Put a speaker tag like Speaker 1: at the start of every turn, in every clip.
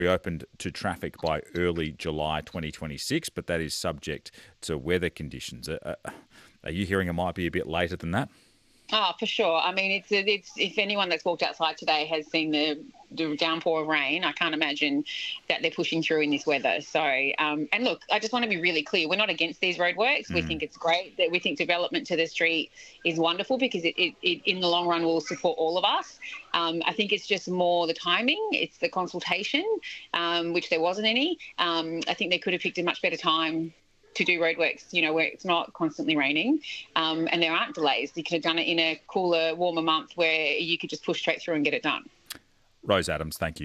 Speaker 1: reopened to traffic by early July 2026, but that is subject to weather conditions. Are you hearing it might be a bit later than that?
Speaker 2: Oh, for sure. I mean, it's if anyone that's walked outside today has seen the downpour of rain, I can't imagine that they're pushing through in this weather. So, and look, I just want to be really clear. We're not against these roadworks. We think it's great. That we think development to the street is wonderful because it in the long run will support all of us. I think it's just more the timing. It's the consultation, which there wasn't any. I think they could have picked a much better time to do roadworks, where it's not constantly raining, and there aren't delays. You could have done it in a cooler, warmer month where you could just push straight through and get it done.
Speaker 1: Rose Adams, thank you.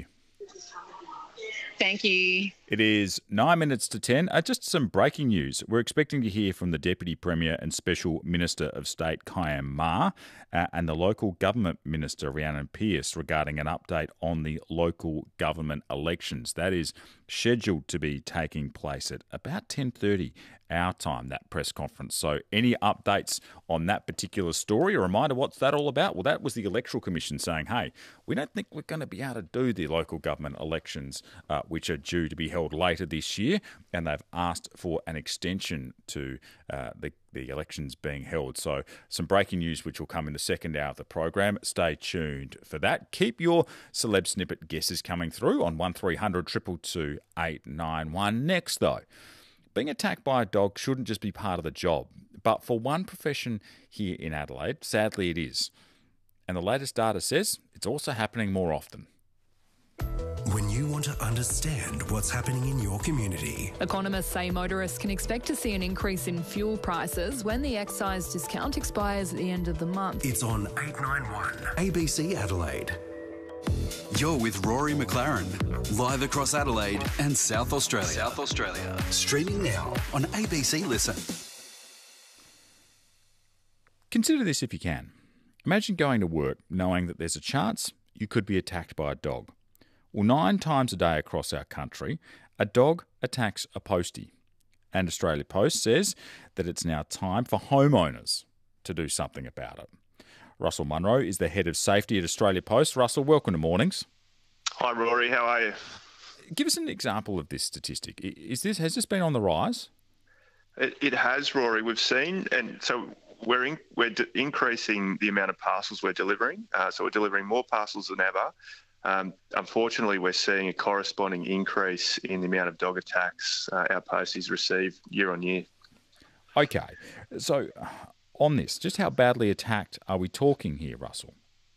Speaker 2: Thank you.
Speaker 1: It is 9 minutes to 10. Just some breaking news. We're expecting to hear from the Deputy Premier and Special Minister of State, Khayyam Ma, and the Local Government Minister, Rhiannon Pearce, regarding an update on the local government elections. That is scheduled to be taking place at about 10:30 our time, that press conference. So any updates on that particular story? A reminder, what's that all about? Well, that was the Electoral Commission saying, hey, we don't think we're going to be able to do the local government elections, which are due to be held later this year, and they've asked for an extension to the elections being held. So some breaking news which will come in the second hour of the program. Stay tuned for that. Keep your celeb snippet guesses coming through on 1300 222 891. Next, though, being attacked by a dog shouldn't just be part of the job, but for one profession here in Adelaide, sadly it is. And the latest data says it's also happening more often.
Speaker 3: When you want to understand what's happening in your community.
Speaker 4: Economists say motorists can expect to see an increase in fuel prices when the excise discount expires at the end of the month.
Speaker 3: It's on 891 ABC Adelaide.
Speaker 5: You're with Rory McLaren, live across Adelaide and South Australia. Streaming now on ABC Listen.
Speaker 1: Consider this if you can. Imagine going to work knowing that there's a chance you could be attacked by a dog. Well, 9 times a day across our country, a dog attacks a postie. And Australia Post says that it's now time for homeowners to do something about it. Russell Munro is the head of safety at Australia Post. Russell, welcome to Mornings.
Speaker 6: Hi, Rory. How are you?
Speaker 1: Give us an example of this statistic. Has this been on the rise?
Speaker 6: It has, Rory. We've seen, and so we're increasing the amount of parcels we're delivering. So we're delivering more parcels than ever. Unfortunately, we're seeing a corresponding increase in the amount of dog attacks our posties receive year on year.
Speaker 1: Okay. So on this, just how badly attacked are we talking here, Russell?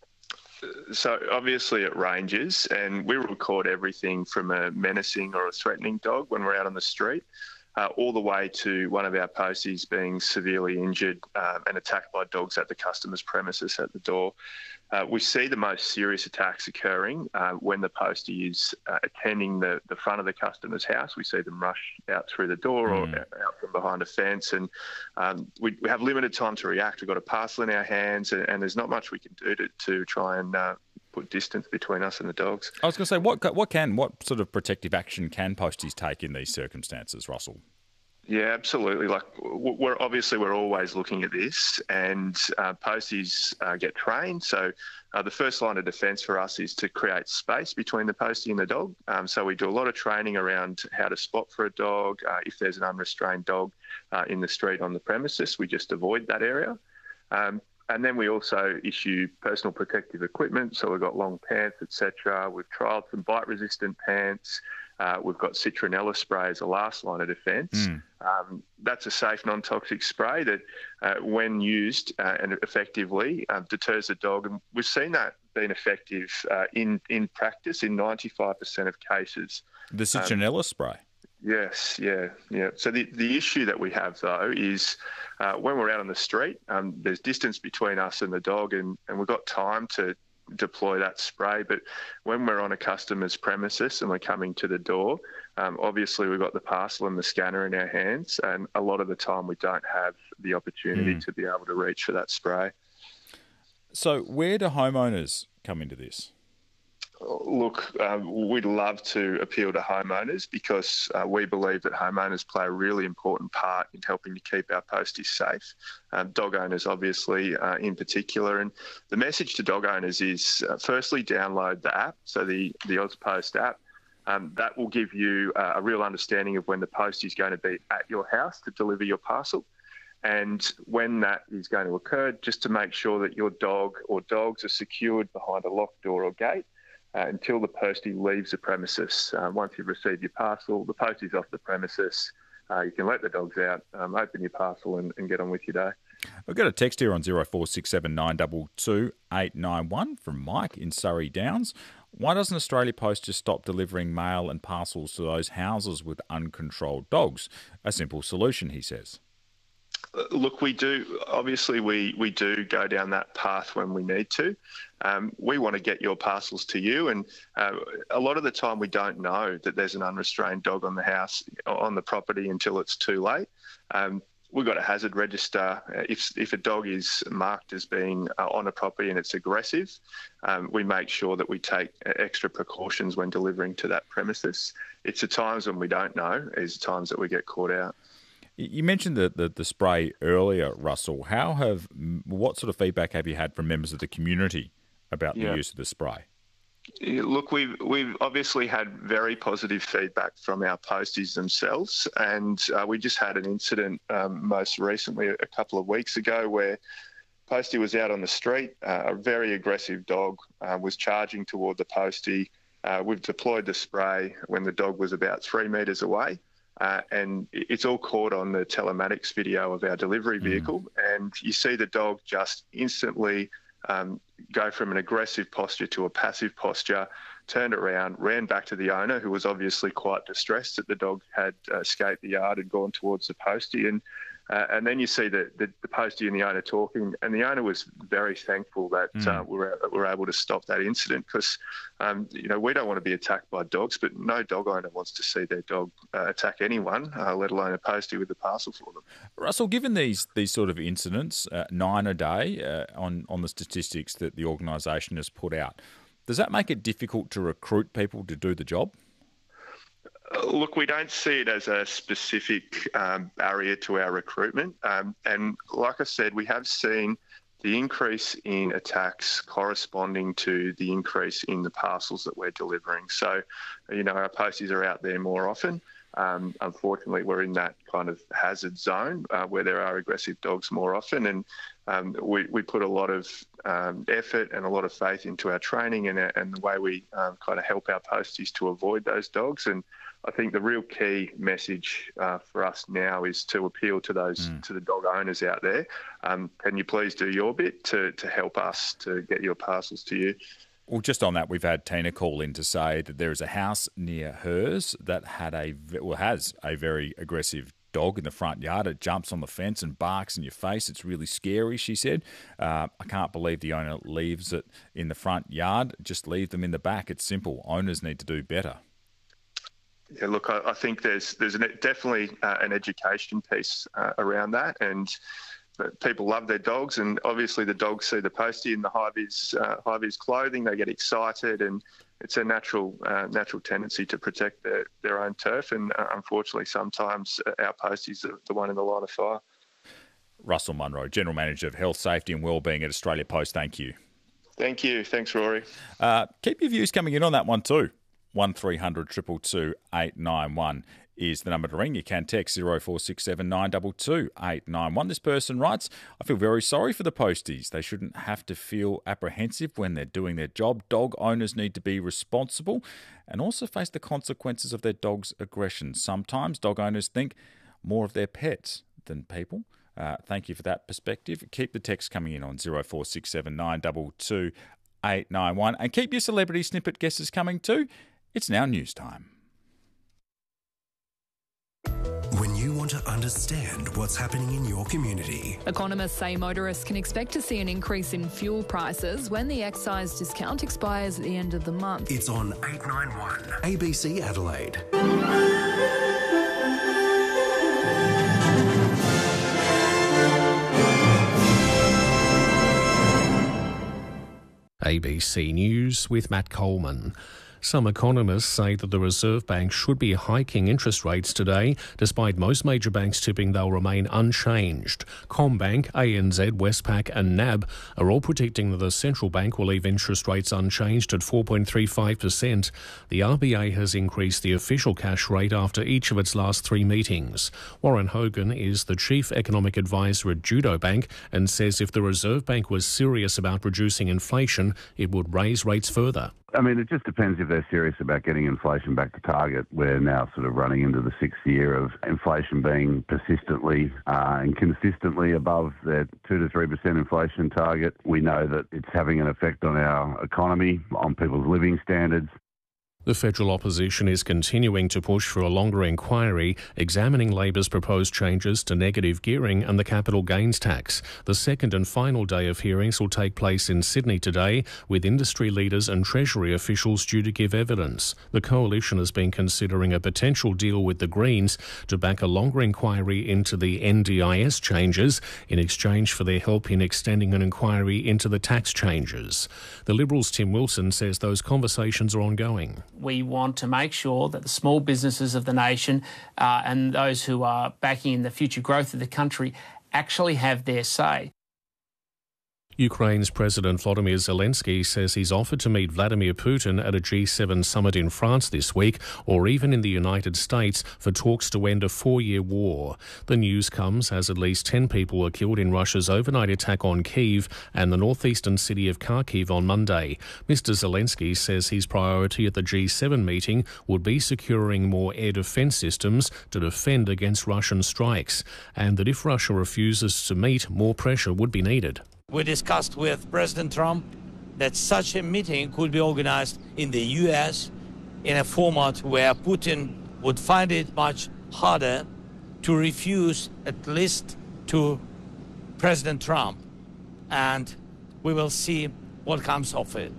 Speaker 6: So obviously it ranges, and we record everything from a menacing or a threatening dog when we're out on the street, all the way to one of our posties being severely injured and attacked by dogs at the customer's premises at the door. We see the most serious attacks occurring when the postie is attending the front of the customer's house. We see them rush out through the door or out from behind a fence, and we have limited time to react. We've got a parcel in our hands, and there's not much we can do to try and put distance between us and the dogs.
Speaker 1: I was going to say, what sort of protective action can posties take in these circumstances, Russell?
Speaker 6: Yeah, absolutely. Like we're always looking at this, and posties get trained. So the first line of defence for us is to create space between the postie and the dog. So we do a lot of training around how to spot for a dog. If there's an unrestrained dog in the street on the premises, we just avoid that area. And then we also issue personal protective equipment. So we've got long pants, etc. We've trialled some bite-resistant pants. We've got citronella spray as a last line of defence. That's a safe, non-toxic spray that, when used and effectively, deters the dog. And we've seen that being effective in practice in 95% of cases.
Speaker 1: The citronella spray?
Speaker 6: Yes, yeah. So the issue that we have, though, is when we're out on the street, there's distance between us and the dog, and we've got time to deploy that spray. But when we're on a customer's premises and we're coming to the door, obviously we've got the parcel and the scanner in our hands, and a lot of the time we don't have the opportunity to be able to reach for that spray.
Speaker 1: So where do homeowners come into this?
Speaker 6: Look, we'd love to appeal to homeowners because we believe that homeowners play a really important part in helping to keep our posties safe. Dog owners, obviously, in particular. And the message to dog owners is, firstly, download the app, so the AusPost app. That will give you a real understanding of when the postie is going to be at your house to deliver your parcel. And when that is going to occur, just to make sure that your dog or dogs are secured behind a locked door or gate until the postie leaves the premises. Once you've received your parcel, the postie's off the premises. You can let the dogs out, open your parcel and get on with your day.
Speaker 1: I've got a text here on 0467 922 891 from Mike in Surrey Downs. Why doesn't Australia Post just stop delivering mail and parcels to those houses with uncontrolled dogs? A simple solution, he says.
Speaker 6: Look, we do. Obviously, we do go down that path when we need to. We want to get your parcels to you, and a lot of the time we don't know that there's an unrestrained dog on the house, on the property until it's too late. We've got a hazard register. If a dog is marked as being on a property and it's aggressive, we make sure that we take extra precautions when delivering to that premises. It's the times when we don't know is the times that we get caught out.
Speaker 1: You mentioned the spray earlier, Russell. What sort of feedback have you had from members of the community about the use of the spray?
Speaker 6: Look, we've obviously had very positive feedback from our posties themselves, and we just had an incident most recently, a couple of weeks ago, where postie was out on the street. A very aggressive dog was charging toward the postie. We've deployed the spray when the dog was about 3 metres away. And it's all caught on the telematics video of our delivery vehicle. And you see the dog just instantly go from an aggressive posture to a passive posture, turned around, ran back to the owner, who was obviously quite distressed that the dog had escaped the yard and gone towards the postie. And then you see the postie and the owner talking, and the owner was very thankful that we were able to stop that incident because, we don't want to be attacked by dogs, but no dog owner wants to see their dog attack anyone, let alone a postie with a parcel for them.
Speaker 1: Russell, given these sort of incidents, 9 a day on the statistics that the organisation has put out, does that make it difficult to recruit people to do the job?
Speaker 6: Look, we don't see it as a specific barrier to our recruitment. And like I said, we have seen the increase in attacks corresponding to the increase in the parcels that we're delivering. So, our posties are out there more often. Unfortunately, we're in that kind of hazard zone where there are aggressive dogs more often. And we put a lot of effort and a lot of faith into our training and the way we kind of help our posties to avoid those dogs. And I think the real key message for us now is to appeal to those to the dog owners out there. Can you please do your bit to help us to get your parcels to you?
Speaker 1: Well, just on that, we've had Tina call in to say that there is a house near hers that has a very aggressive dog in the front yard. It jumps on the fence and barks in your face. It's really scary, she said. I can't believe the owner leaves it in the front yard. Just leave them in the back. It's simple. Owners need to do better.
Speaker 6: Yeah, look, I think there's definitely an education piece around that, and people love their dogs, and obviously the dogs see the postie in the high vis clothing, they get excited, and it's a natural tendency to protect their own turf, and unfortunately sometimes our posties are the one in the line of fire.
Speaker 1: Russell Munro, General Manager of Health, Safety and Wellbeing at Australia Post, thank you.
Speaker 6: Thank you. Thanks, Rory.
Speaker 1: Keep your views coming in on that one too. 1300 222 891 is the number to ring. You can text 0467 922 891. This person writes, I feel very sorry for the posties. They shouldn't have to feel apprehensive when they're doing their job. Dog owners need to be responsible and also face the consequences of their dog's aggression. Sometimes dog owners think more of their pets than people. Thank you for that perspective. Keep the text coming in on 0467 922 891 and keep your celebrity snippet guesses coming too. It's now news time.
Speaker 3: When you want to understand what's happening in your community.
Speaker 4: Economists say motorists can expect to see an increase in fuel prices when the excise discount expires at the end of the month.
Speaker 3: It's on 891 ABC Adelaide.
Speaker 7: ABC News with Matt Coleman. Some economists say that the Reserve Bank should be hiking interest rates today, despite most major banks tipping they'll remain unchanged. CommBank, ANZ, Westpac and NAB are all predicting that the central bank will leave interest rates unchanged at 4.35%. The RBA has increased the official cash rate after each of its last three meetings. Warren Hogan is the chief economic advisor at Judo Bank and says if the Reserve Bank was serious about reducing inflation, it would raise rates further.
Speaker 8: I mean, it just depends if they're serious about getting inflation back to target. We're now sort of running into the sixth year of inflation being persistently and consistently above their 2 to 3% inflation target. We know that it's having an effect on our economy, on people's living standards.
Speaker 7: The federal opposition is continuing to push for a longer inquiry examining Labor's proposed changes to negative gearing and the capital gains tax. The second and final day of hearings will take place in Sydney today, with industry leaders and Treasury officials due to give evidence. The coalition has been considering a potential deal with the Greens to back a longer inquiry into the NDIS changes in exchange for their help in extending an inquiry into the tax changes. The Liberals' Tim Wilson says those conversations are ongoing.
Speaker 9: We want to make sure that the small businesses of the nation and those who are backing in the future growth of the country actually have their say.
Speaker 7: Ukraine's President Volodymyr Zelensky says he's offered to meet Vladimir Putin at a G7 summit in France this week, or even in the United States, for talks to end a 4-year war. The news comes as at least 10 people were killed in Russia's overnight attack on Kyiv and the northeastern city of Kharkiv on Monday. Mr. Zelensky says his priority at the G7 meeting would be securing more air defence systems to defend against Russian strikes, and that if Russia refuses to meet, more pressure would be needed.
Speaker 10: We discussed with President Trump that such a meeting could be organized in the U.S. in a format where Putin would find it much harder to refuse, at least to President Trump. And we will see what comes of it.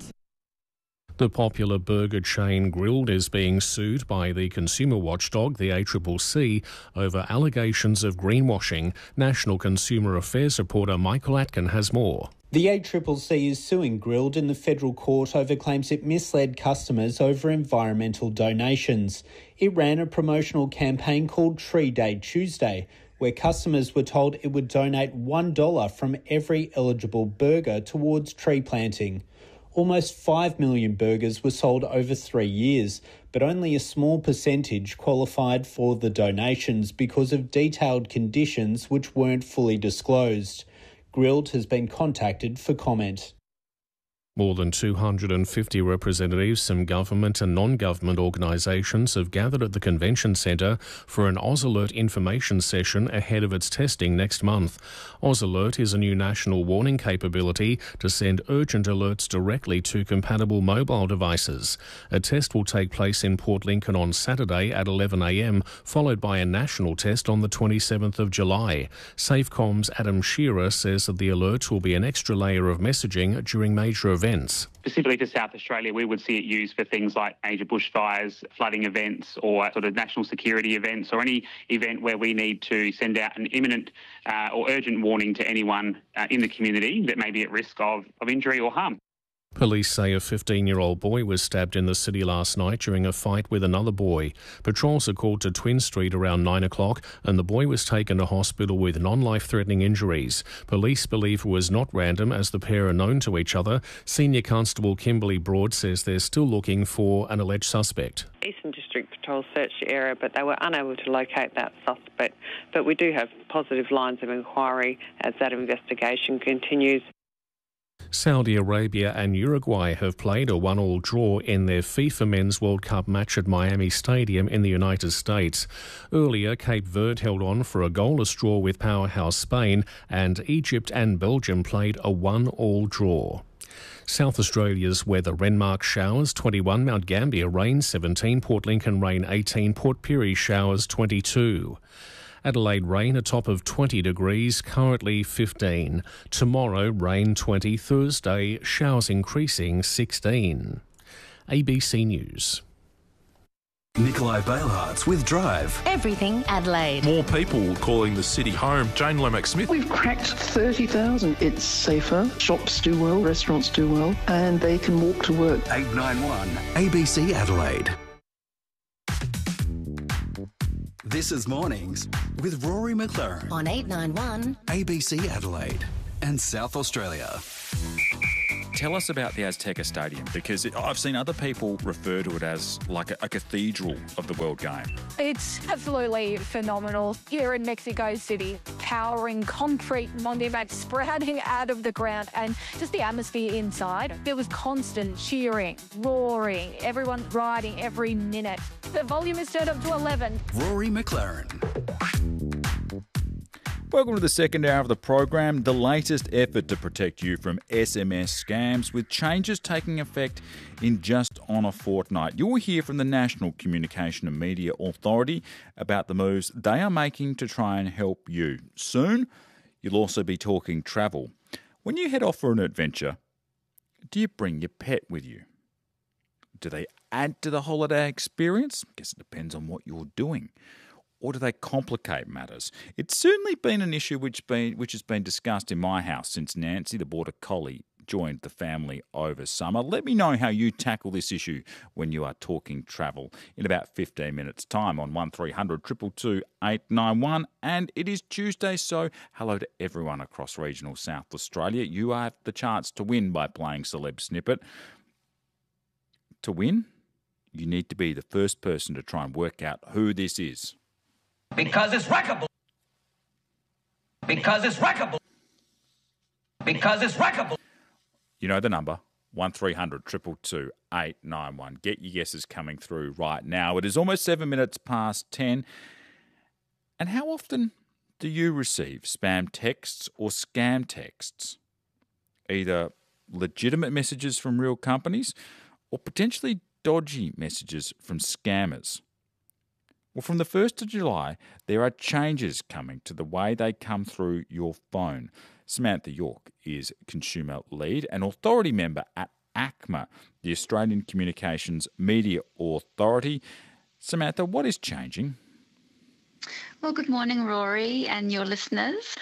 Speaker 7: The popular burger chain Grill'd is being sued by the consumer watchdog, the ACCC, over allegations of greenwashing. National Consumer Affairs reporter Michael Atkin has more.
Speaker 11: The ACCC is suing Grill'd in the federal court over claims it misled customers over environmental donations. It ran a promotional campaign called Tree Day Tuesday, where customers were told it would donate $1 from every eligible burger towards tree planting. Almost 5 million burgers were sold over 3 years, but only a small percentage qualified for the donations because of detailed conditions which weren't fully disclosed. Grill'd has been contacted for comment.
Speaker 7: More than 250 representatives from government and non-government organisations have gathered at the Convention Centre for an AusAlert information session ahead of its testing next month. AusAlert is a new national warning capability to send urgent alerts directly to compatible mobile devices. A test will take place in Port Lincoln on Saturday at 11 a.m, followed by a national test on the 27th of July. Safecom's Adam Shearer says that the alert will be an extra layer of messaging during major events.
Speaker 12: Specifically to South Australia, we would see it used for things like major bushfires, flooding events, or sort of national security events, or any event where we need to send out an imminent or urgent warning to anyone in the community that may be at risk of injury or harm.
Speaker 7: Police say a 15-year-old boy was stabbed in the city last night during a fight with another boy. Patrols are called to Twin Street around 9 o'clock and the boy was taken to hospital with non-life-threatening injuries. Police believe it was not random as the pair are known to each other. Senior Constable Kimberly Broad says they're still looking for an alleged suspect.
Speaker 13: Eastern District Patrol searched the area, but they were unable to locate that suspect. But we do have positive lines of inquiry as that investigation continues.
Speaker 7: Saudi Arabia and Uruguay have played a 1-1 draw in their FIFA Men's World Cup match at Miami Stadium in the United States. Earlier, Cape Verde held on for a goalless draw with powerhouse Spain, and Egypt and Belgium played a 1-1 draw. South Australia's weather: Renmark showers 21, Mount Gambier rain 17, Port Lincoln rain 18, Port Pirie showers 22. Adelaide rain a top of 20 degrees, currently 15. Tomorrow rain 20, Thursday showers increasing 16. ABC News.
Speaker 5: Nicholas
Speaker 3: Quick Live Bail Hearts with Drive.
Speaker 14: Everything Adelaide.
Speaker 15: More people calling the city home. Jane Lomax-Smith.
Speaker 16: We've cracked 30,000. It's safer. Shops do well, restaurants do well, and they can walk to work.
Speaker 3: 891 ABC Adelaide. This is Mornings with Rory McLaren
Speaker 14: On 891
Speaker 3: ABC Adelaide and South Australia.
Speaker 1: Tell us about the Azteca Stadium, because I've seen other people refer to it as like a cathedral of the world game.
Speaker 17: It's absolutely phenomenal. Here in Mexico City, towering concrete monuments sprouting out of the ground, and just the atmosphere inside. There was constant cheering, roaring, everyone riding every minute. The volume is turned up to 11.
Speaker 3: Rory McLaren.
Speaker 1: Welcome to the second hour of the program, the latest effort to protect you from SMS scams, with changes taking effect in just on a fortnight. You'll hear from the National Communication and Media Authority about the moves they are making to try and help you. Soon, you'll also be talking travel. When you head off for an adventure, do you bring your pet with you? Do they add to the holiday experience? I guess it depends on what you're doing. Or do they complicate matters? It's certainly been an issue which has been discussed in my house since Nancy, the Border Collie, joined the family over summer. Let me know how you tackle this issue when you are talking travel in about 15 minutes' time on 1300 222 891. And it is Tuesday, so hello to everyone across regional South Australia. You have the chance to win by playing Celeb Snippet. To win, you need to be the first person to try and work out who this is.
Speaker 18: Because it's wreckable. Because it's wreckable. Because it's wreckable.
Speaker 1: You know the number, 1300 222 891. Get your guesses coming through right now. It is almost 7 minutes past 10. And how often do you receive spam texts or scam texts? Either legitimate messages from real companies or potentially dodgy messages from scammers. Well, from the 1st of July, there are changes coming to the way they come through your phone. Samantha York is consumer lead and authority member at ACMA, the Australian Communications Media Authority. Samantha, what is changing?
Speaker 19: Well, good morning, Rory, and your listeners.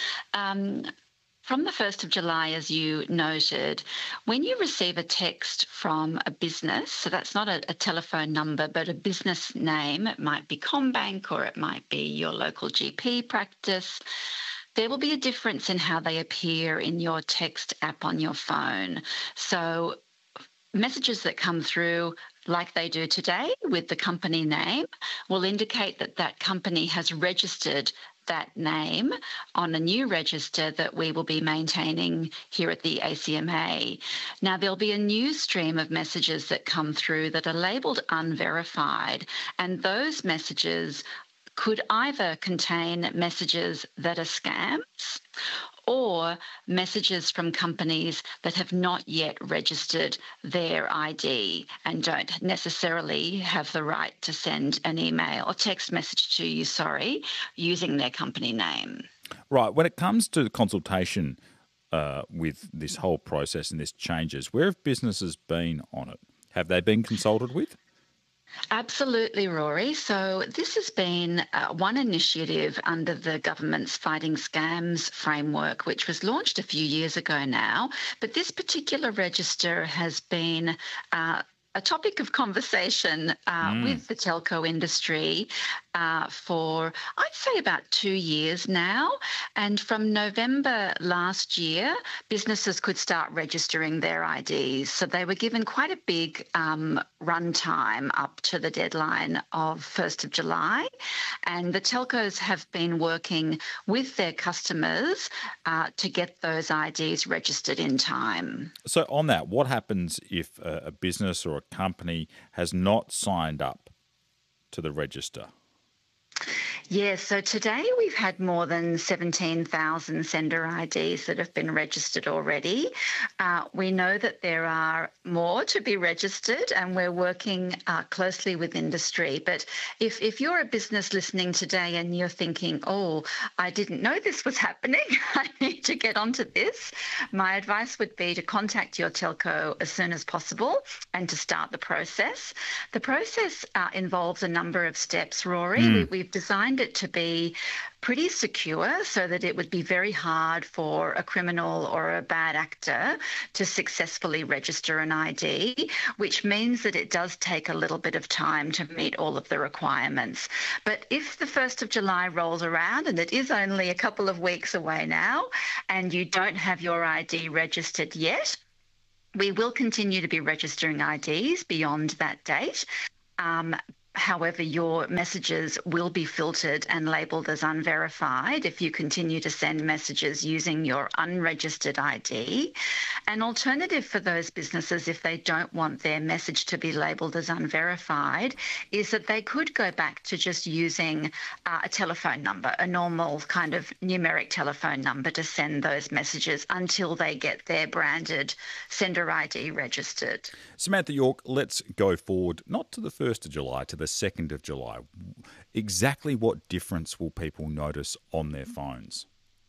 Speaker 19: From the 1st of July, as you noted, when you receive a text from a business, so that's not a telephone number, but a business name, it might be CommBank or it might be your local GP practice, there will be a difference in how they appear in your text app on your phone. So messages that come through like they do today with the company name will indicate that that company has registered that name on a new register that we will be maintaining here at the ACMA. Now, there'll be a new stream of messages that come through that are labelled unverified, and those messages could either contain messages that are scams or messages from companies that have not yet registered their ID and don't necessarily have the right to send an email or text message to you, using their company name.
Speaker 1: Right. When it comes to the consultation with this whole process and this changes, where have businesses been on it? Have they been consulted with?
Speaker 19: Absolutely, Rory. So this has been one initiative under the government's Fighting Scams framework, which was launched a few years ago now. But this particular register has been a topic of conversation with the telco industry for, I'd say, about 2 years now. And from November last year, businesses could start registering their IDs. So they were given quite a big run time up to the deadline of 1st of July. And the telcos have been working with their customers to get those IDs registered in time.
Speaker 1: So on that, what happens if a business or a company has not signed up to the register?
Speaker 19: Yes, so today we've had more than 17,000 sender IDs that have been registered already. We know that there are more to be registered, and we're working closely with industry. But if you're a business listening today and you're thinking, oh, I didn't know this was happening, I need to get onto this, my advice would be to contact your telco as soon as possible and to start the process. The process involves a number of steps, Rory. We've designed it to be pretty secure so that it would be very hard for a criminal or a bad actor to successfully register an ID, which means that it does take a little bit of time to meet all of the requirements. But if the 1st of July rolls around, and it is only a couple of weeks away now, and you don't have your ID registered yet, we will continue to be registering IDs beyond that date. However, your messages will be filtered and labelled as unverified if you continue to send messages using your unregistered ID. An alternative for those businesses, if they don't want their message to be labelled as unverified, is that they could go back to just using a telephone number, a normal kind of numeric telephone number to send those messages until they get their branded sender ID registered.
Speaker 1: Samantha York, let's go forward, not to the 1st of July, to the 2nd of July. Exactly what difference will people notice on their phones?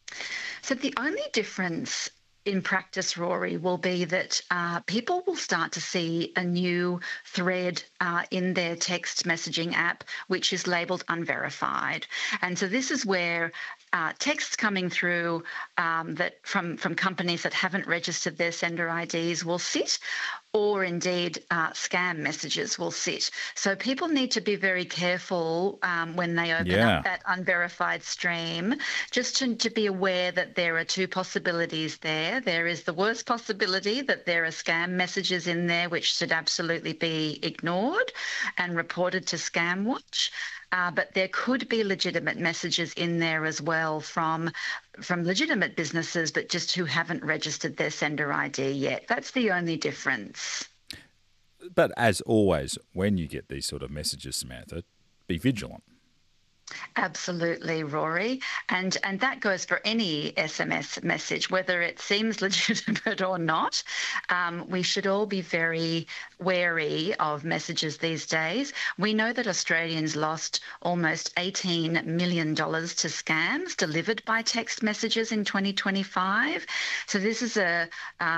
Speaker 19: So the only difference in practice, Rory, will be that people will start to see a new thread in their text messaging app, which is labelled unverified. And so this is where texts coming through that from companies that haven't registered their sender IDs will sit, or indeed scam messages will sit. So people need to be very careful when they open up that unverified stream, just to be aware that there are two possibilities there. There is the worst possibility that there are scam messages in there which should absolutely be ignored and reported to ScamWatch. But there could be legitimate messages in there as well from legitimate businesses, but just who haven't registered their sender ID yet. That's the only difference.
Speaker 1: But as always, when you get these sort of messages, Samantha, be vigilant.
Speaker 19: Absolutely, Rory. And that goes for any SMS message, whether it seems legitimate or not. We should all be very wary of messages these days. We know that Australians lost almost $18 million to scams delivered by text messages in 2025. So this is a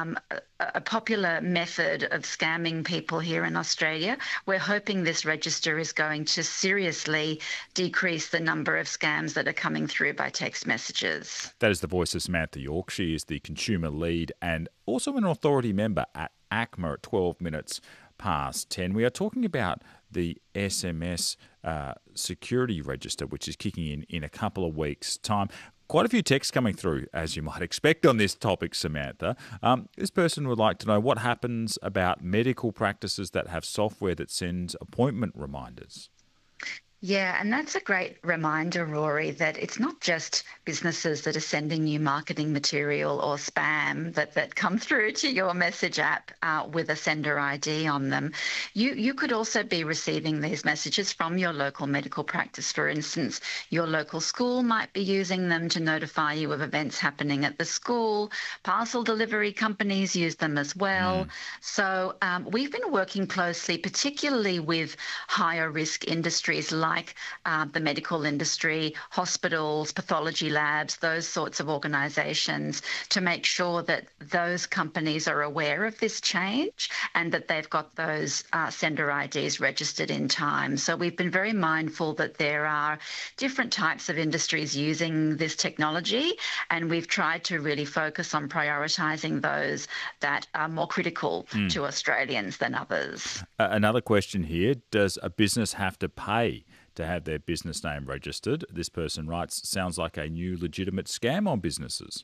Speaker 19: popular method of scamming people here in Australia. We're hoping this register is going to seriously decrease the number of scams that are coming through by text messages.
Speaker 1: That is the voice of Samantha York. She is the consumer lead and also an authority member at ACMA at 12 minutes past 10. We are talking about the SMS security register, which is kicking in a couple of weeks' time. Quite a few texts coming through, as you might expect, on this topic, Samantha. This person would like to know what happens about medical practices that have software that sends appointment reminders.
Speaker 19: Yeah, and that's a great reminder, Rory, that it's not just businesses that are sending you marketing material or spam that come through to your message app with a sender ID on them. You could also be receiving these messages from your local medical practice. For instance, your local school might be using them to notify you of events happening at the school. Parcel delivery companies use them as well. So we've been working closely, particularly with higher risk industries like the medical industry, hospitals, pathology labs, those sorts of organisations, to make sure that those companies are aware of this change and that they've got those sender IDs registered in time. So we've been very mindful that there are different types of industries using this technology, and we've tried to really focus on prioritising those that are more critical to Australians than others.
Speaker 1: Another question here, does a business have to pay to have their business name registered? This person writes, sounds like a new legitimate scam on businesses.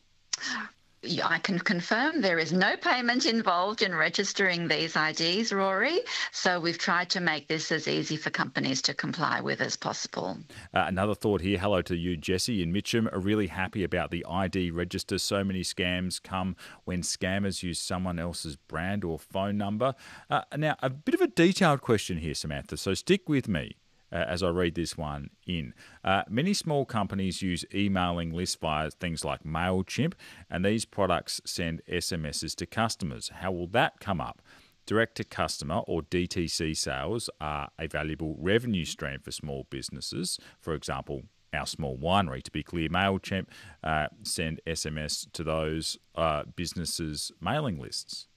Speaker 19: I can confirm there is no payment involved in registering these IDs, Rory. So we've tried to make this as easy for companies to comply with as possible.
Speaker 1: Another thought here. Hello to you, Jesse in Mitcham. Are really happy about the ID register. So many scams come when scammers use someone else's brand or phone number. Now, a bit of a detailed question here, Samantha, so stick with me. as I read this one in. Many small companies use emailing lists via things like MailChimp, and these products send SMSs to customers. How will that come up? Direct-to-customer or DTC sales are a valuable revenue stream for small businesses. For example, our small winery. To be clear, MailChimp send SMS to those businesses' mailing lists.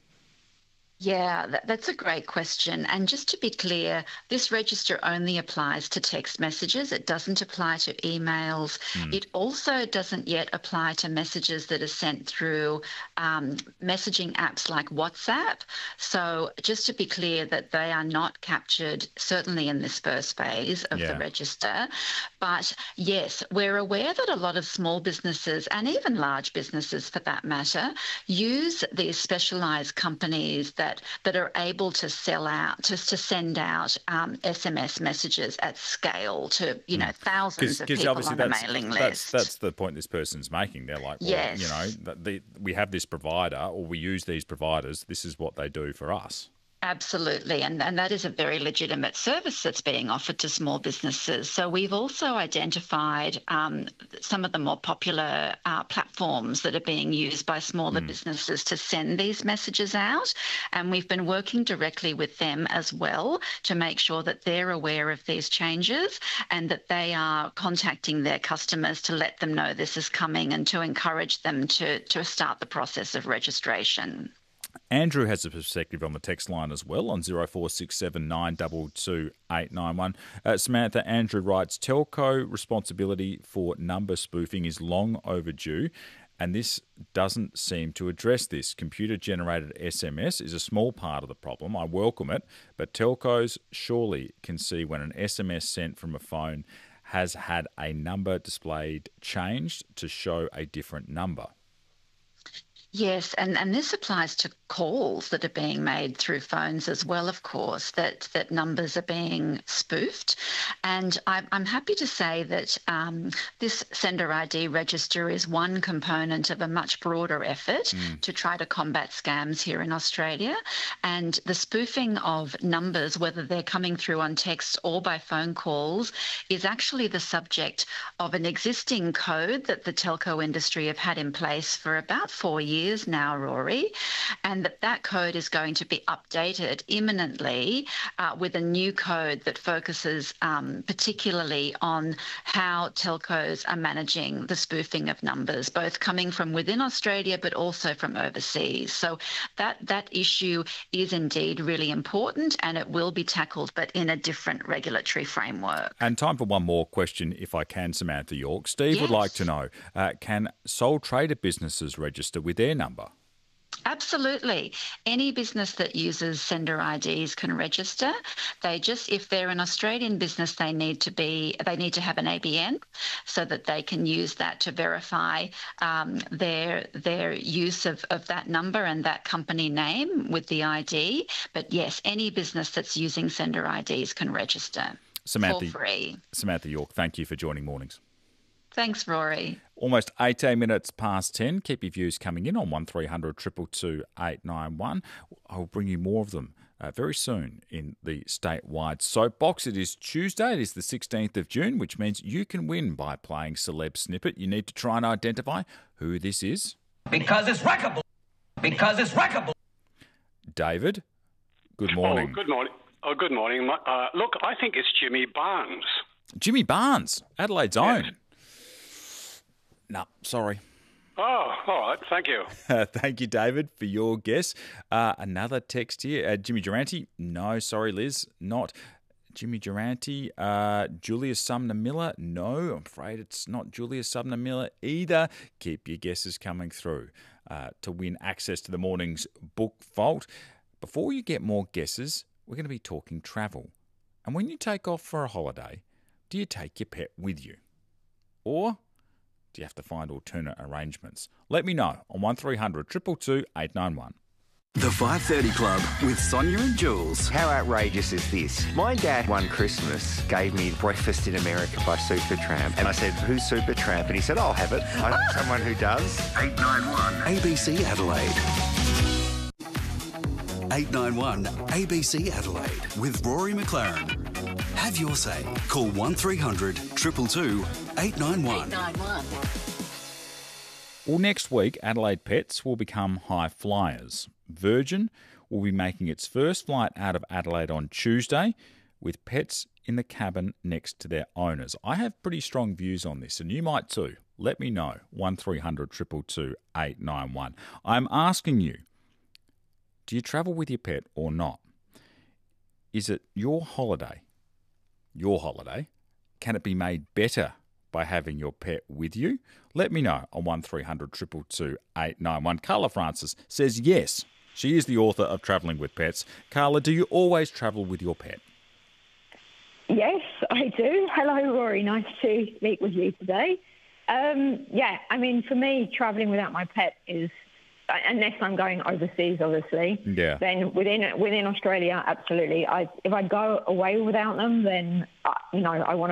Speaker 19: Yeah, that's a great question. And just to be clear, this register only applies to text messages. It doesn't apply to emails. It also doesn't yet apply to messages that are sent through messaging apps like WhatsApp. So just to be clear that they are not captured, certainly in this first phase of the register. But yes, we're aware that a lot of small businesses, and even large businesses for that matter, use these specialised companies that are able to sell out, to send out SMS messages at scale to thousands of people on the mailing list.
Speaker 1: That's the point this person's making. They're like, well, we have this provider, or we use these providers. This is what they do for us.
Speaker 19: Absolutely, and that is a very legitimate service that's being offered to small businesses. So we've also identified some of the more popular platforms that are being used by smaller businesses to send these messages out, and we've been working directly with them as well to make sure that they're aware of these changes and that they are contacting their customers to let them know this is coming and to encourage them to start the process of registration.
Speaker 1: Andrew has a perspective on the text line as well on 0467 922 891. Samantha, Andrew writes, telco responsibility for number spoofing is long overdue, and this doesn't seem to address this. Computer-generated SMS is a small part of the problem. I welcome it, but telcos surely can see when an SMS sent from a phone has had a number displayed changed to show a different number.
Speaker 19: Yes, and this applies to calls that are being made through phones as well, of course, that numbers are being spoofed. And I'm happy to say that this Sender ID register is one component of a much broader effort to try to combat scams here in Australia. And the spoofing of numbers, whether they're coming through on text or by phone calls, is actually the subject of an existing code that the telco industry have had in place for about 4 years now, Rory, and that code is going to be updated imminently with a new code that focuses particularly on how telcos are managing the spoofing of numbers, both coming from within Australia but also from overseas. So that issue is indeed really important, and it will be tackled, but in a different regulatory framework.
Speaker 1: And time for one more question, if I can, Samantha York. Steve would like to know, can sole trader businesses register with their number?
Speaker 19: Absolutely. Any business that uses Sender IDs can register. If they're an Australian business, they need to have an ABN so that they can use that to verify their use of that number and that company name with the ID. But yes, any business that's using Sender IDs can register for free. Samantha
Speaker 1: York, thank you for joining Mornings.
Speaker 19: Thanks, Rory.
Speaker 1: Almost 18 minutes past 10. Keep your views coming in on 1300 222 891. I'll bring you more of them very soon in the statewide soapbox. It is Tuesday. It is the 16th of June, which means you can win by playing Celeb Snippet. You need to try and identify who this is.
Speaker 18: Because it's wreckable. Because it's wreckable.
Speaker 1: David, good morning.
Speaker 20: Oh, good morning. Good morning. Look, I think it's Jimmy Barnes.
Speaker 1: Jimmy Barnes, Adelaide's own. No, sorry.
Speaker 20: Oh, all right. Thank you.
Speaker 1: Thank you, David, for your guess. Another text here. Jimmy Durante. No, sorry, Liz. Not Jimmy Durante. Julia Sumner Miller. No, I'm afraid it's not Julia Sumner Miller either. Keep your guesses coming through to win access to the morning's book vault. Before you get more guesses, we're going to be talking travel. And when you take off for a holiday, do you take your pet with you? Or do you have to find alternate arrangements? Let me know on 1300 222 891.
Speaker 5: The 5:30 Club with Sonia and Jules.
Speaker 21: How outrageous is this? My dad one Christmas gave me Breakfast in America by Supertramp. And I said, who's Supertramp? And he said, I'll have it. I know someone who does.
Speaker 5: 891 ABC Adelaide. 891 ABC Adelaide with Rory McLaren. Have your say. Call 1300 222 891.
Speaker 1: Well, next week, Adelaide Pets will become high flyers. Virgin will be making its first flight out of Adelaide on Tuesday with pets in the cabin next to their owners. I have pretty strong views on this, and you might too. Let me know. 1300 222 891. I'm asking you, do you travel with your pet or not? Is it your holiday? Your holiday? Can it be made better by having your pet with you? Let me know on 1300 222 891. Carla Francis says yes. She is the author of Travelling with Pets. Carla, do you always travel with your pet?
Speaker 2: Yes, I do. Hello, Rory. Nice to meet with you today. For me, travelling without my pet is, unless I'm going overseas, obviously.
Speaker 1: Yeah.
Speaker 2: Then within Australia, absolutely. If I go away without them, then I want